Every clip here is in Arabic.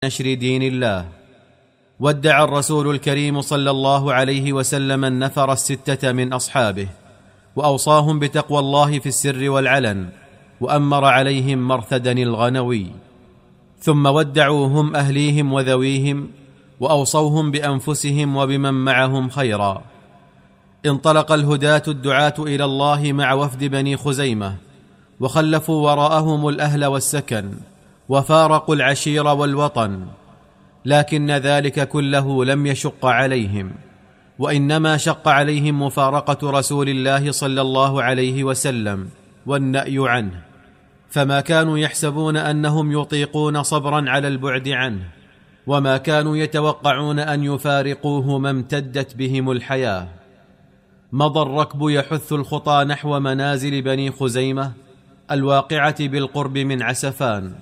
نشر دين الله. ودع الرسول الكريم صلى الله عليه وسلم النفر الستة من أصحابه، وأوصاهم بتقوى الله في السر والعلن، وأمر عليهم مرثدا الغنوي. ثم ودعوا هم أهليهم وذويهم، وأوصوهم بأنفسهم وبمن معهم خيرا. انطلق الهداة الدعاة إلى الله مع وفد بني خزيمة، وخلفوا وراءهم الأهل والسكن، وفارقوا العشير والوطن، لكن ذلك كله لم يشق عليهم، وإنما شق عليهم مفارقة رسول الله صلى الله عليه وسلم والنأي عنه، فما كانوا يحسبون أنهم يطيقون صبرا على البعد عنه، وما كانوا يتوقعون أن يفارقوه ما امتدت بهم الحياة. مضى الركب يحث الخطى نحو منازل بني خزيمة الواقعة بالقرب من عسفان،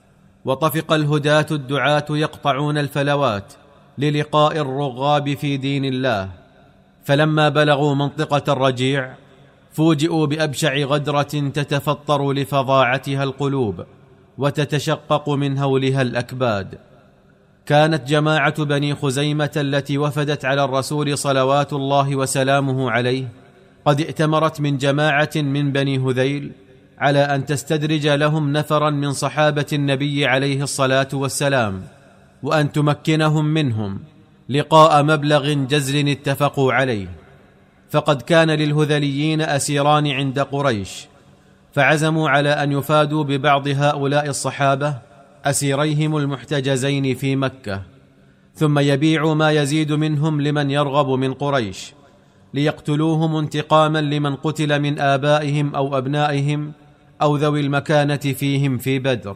وطفق الهداة الدعاة يقطعون الفلوات للقاء الرغاب في دين الله. فلما بلغوا منطقة الرجيع فوجئوا بأبشع غدرة تتفطر لفظاعتها القلوب وتتشقق من هولها الأكباد. كانت جماعة بني خزيمة التي وفدت على الرسول صلوات الله وسلامه عليه قد ائتمرت من جماعة من بني هذيل على أن تستدرج لهم نفرا من صحابة النبي عليه الصلاة والسلام، وأن تمكنهم منهم لقاء مبلغ جزل اتفقوا عليه. فقد كان للهذليين أسيران عند قريش، فعزموا على أن يفادوا ببعض هؤلاء الصحابة أسيريهم المحتجزين في مكة، ثم يبيعوا ما يزيد منهم لمن يرغب من قريش، ليقتلوهم انتقاما لمن قتل من آبائهم أو أبنائهم أو ذوي المكانة فيهم في بدر.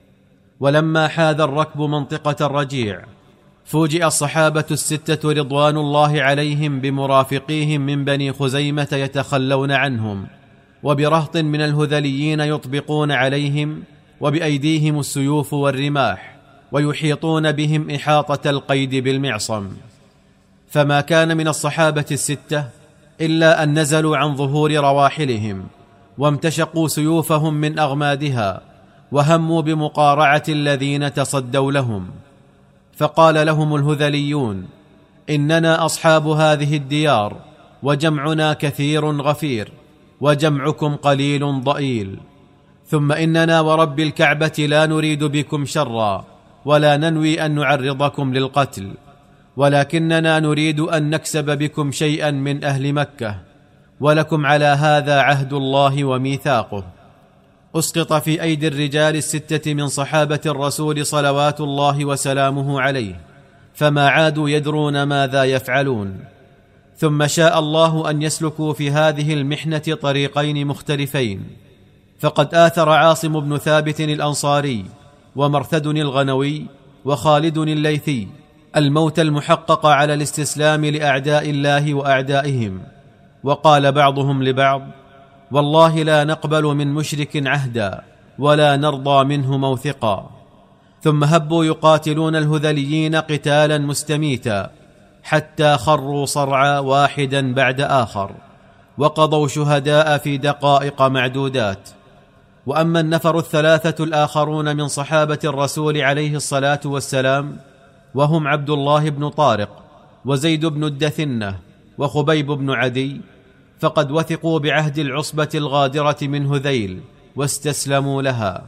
ولما حاذ الركب منطقة الرجيع فوجئ الصحابة الستة رضوان الله عليهم بمرافقيهم من بني خزيمة يتخلون عنهم، وبرهط من الهذليين يطبقون عليهم وبأيديهم السيوف والرماح، ويحيطون بهم إحاطة القيد بالمعصم. فما كان من الصحابة الستة إلا أن نزلوا عن ظهور رواحلهم، وامتشقوا سيوفهم من أغمادها، وهموا بمقارعة الذين تصدوا لهم. فقال لهم الهذليون: إننا أصحاب هذه الديار، وجمعنا كثير غفير، وجمعكم قليل ضئيل. ثم إننا ورب الكعبة لا نريد بكم شرا، ولا ننوي أن نعرضكم للقتل، ولكننا نريد أن نكسب بكم شيئا من أهل مكة، ولكم على هذا عهد الله وميثاقه. أسقط في أيدي الرجال الستة من صحابة الرسول صلوات الله وسلامه عليه، فما عادوا يدرون ماذا يفعلون. ثم شاء الله أن يسلكوا في هذه المحنة طريقين مختلفين، فقد آثر عاصم بن ثابت الأنصاري ومرثد الغنوي وخالد الليثي الموت المحقق على الاستسلام لأعداء الله وأعدائهم. وقال بعضهم لبعض: والله لا نقبل من مشرك عهدا، ولا نرضى منه موثقا. ثم هبوا يقاتلون الهذليين قتالا مستميتا، حتى خروا صرعى واحدا بعد آخر، وقضوا شهداء في دقائق معدودات. وأما النفر الثلاثة الآخرون من صحابة الرسول عليه الصلاة والسلام، وهم عبد الله بن طارق، وزيد بن الدثنة، وخبيب بن عدي، فقد وثقوا بعهد العصبة الغادرة من هذيل واستسلموا لها.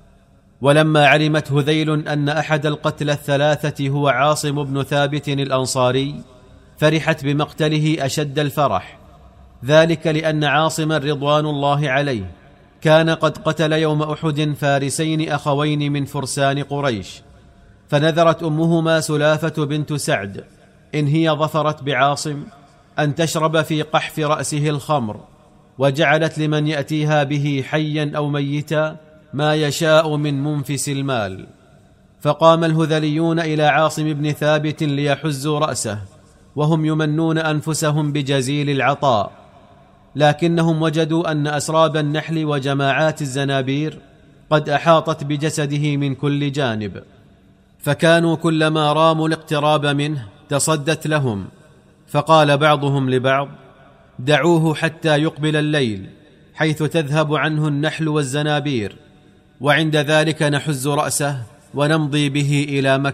ولما علمت هذيل أن أحد القتلى الثلاثة هو عاصم بن ثابت الأنصاري فرحت بمقتله أشد الفرح، ذلك لأن عاصما رضوان الله عليه كان قد قتل يوم أحد فارسين أخوين من فرسان قريش. فنذرت أمهما سلافة بنت سعد إن هي ظفرت بعاصم أن تشرب في قحف رأسه الخمر، وجعلت لمن يأتيها به حيا أو ميتا ما يشاء من منفس المال. فقام الهذليون إلى عاصم بن ثابت ليحزوا رأسه، وهم يمنون أنفسهم بجزيل العطاء، لكنهم وجدوا أن أسراب النحل وجماعات الزنابير قد أحاطت بجسده من كل جانب، فكانوا كلما راموا الاقتراب منه تصدت لهم. فقال بعضهم لبعض: دعوه حتى يقبل الليل، حيث تذهب عنه النحل والزنابير، وعند ذلك نحز رأسه ونمضي به الى مكه